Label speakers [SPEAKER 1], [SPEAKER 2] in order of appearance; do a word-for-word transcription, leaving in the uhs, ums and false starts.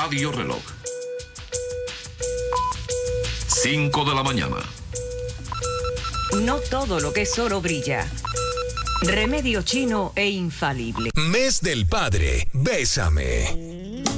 [SPEAKER 1] Radio Reloj. cinco de la mañana.
[SPEAKER 2] No todo lo que es oro brilla. Remedio chino e infalible.
[SPEAKER 3] Mes del Padre, Bésame.